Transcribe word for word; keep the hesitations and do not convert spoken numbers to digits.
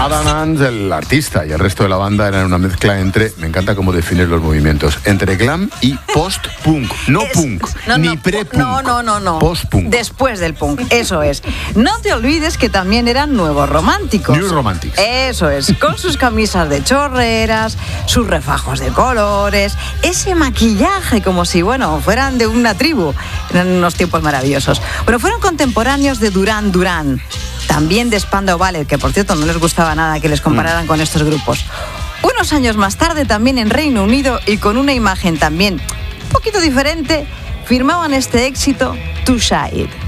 Adam Ant, el artista, y el resto de la banda eran una mezcla entre, me encanta cómo defines los movimientos, entre glam y post-punk. No es, punk, no, ni no, pre-punk. No, no, no, no. Post-punk. Después del punk, eso es. No te olvides que también eran nuevos románticos. New Romantics. Eso es, con sus camisas de chorreras, sus refajos de colores, ese maquillaje como si, bueno, fueran de una tribu. Eran unos tiempos maravillosos. Pero fueron contemporáneos de Duran Duran. También de Spandau Ballet, que por cierto no les gustaba nada que les compararan mm. con estos grupos. Unos años más tarde, también en Reino Unido y con una imagen también un poquito diferente, firmaban este éxito, Too Shy.